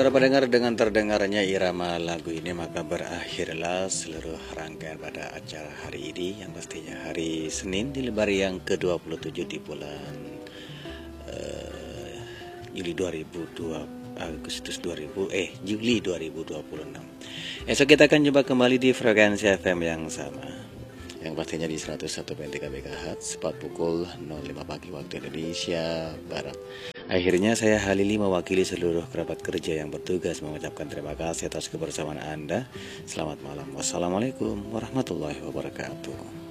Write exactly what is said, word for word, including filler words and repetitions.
Saudara pendengar, dengan terdengarnya irama lagu ini maka berakhirlah seluruh rangkaian pada acara hari ini, yang pastinya hari Senin di lembar yang ke dua puluh tujuh di bulan uh, Juli dua ribu dua Agustus dua ribu eh Juli dua ribu dua puluh enam. Esok kita akan jumpa kembali di frekuensi F M yang sama, yang pastinya di seratus satu koma tiga MHz tepat pukul nol lima pagi waktu Indonesia Barat. Akhirnya saya Halili mewakili seluruh kerabat kerja yang bertugas mengucapkan terima kasih atas kebersamaan Anda. Selamat malam. Wassalamualaikum warahmatullahi wabarakatuh.